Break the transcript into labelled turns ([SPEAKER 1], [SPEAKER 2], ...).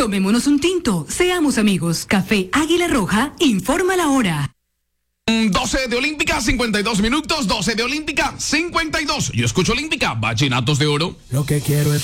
[SPEAKER 1] Tomémonos un tinto, seamos amigos. Café Águila Roja, informa la hora.
[SPEAKER 2] 12 de Olímpica, 52 minutos, 12 de Olímpica, 52. Yo escucho Olímpica, Vallenatos de Oro.
[SPEAKER 3] Lo que quiero es